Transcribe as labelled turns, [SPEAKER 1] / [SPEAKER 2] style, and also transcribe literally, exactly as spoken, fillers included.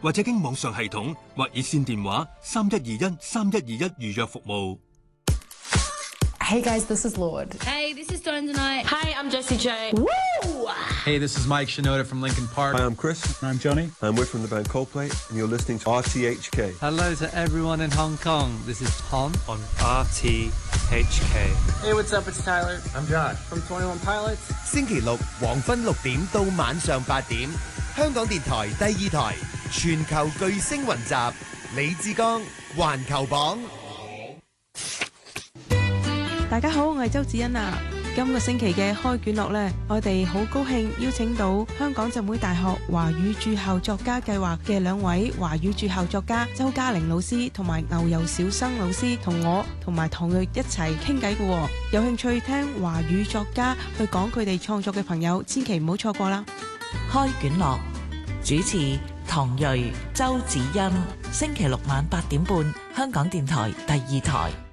[SPEAKER 1] 或者經網上系統或熱線電話三一二一三一二一預約服務。
[SPEAKER 2] Hey guys, this is Lord.
[SPEAKER 3] Hey, this is Dawn tonight.
[SPEAKER 4] Hi, I'm Jessie J.
[SPEAKER 2] Woo!
[SPEAKER 5] Hey, this is Mike Shinoda from Linkin Park.
[SPEAKER 6] Hi, I'm Chris.
[SPEAKER 7] I'm Johnny.
[SPEAKER 6] And we're from the band Coldplay, and you're listening to R T H K.
[SPEAKER 8] Hello to everyone in Hong Kong. This is Tom
[SPEAKER 9] on R T H K.
[SPEAKER 10] Hey, what's up? It's Tyler.
[SPEAKER 11] I'm Josh
[SPEAKER 10] from twenty-one Pilots.
[SPEAKER 12] 星期六黃昏六點到晚上八點，香港電台第二台全球巨星雲集，李志剛環球榜。
[SPEAKER 13] 大家好，我係周子欣啊。今個星期嘅開卷樂呢，我哋好高興邀請到香港浸會大學華語駐校作家計劃嘅兩位華語駐校作家周嘉玲老師同埋牛油小生老師，同我同埋唐睿一齊傾偈嘅。有興趣聽華語作家去講佢哋創作嘅朋友，千祈唔好錯過啦。
[SPEAKER 14] 開卷樂主持唐睿、周子欣，星期六晚八點半，香港電台第二台。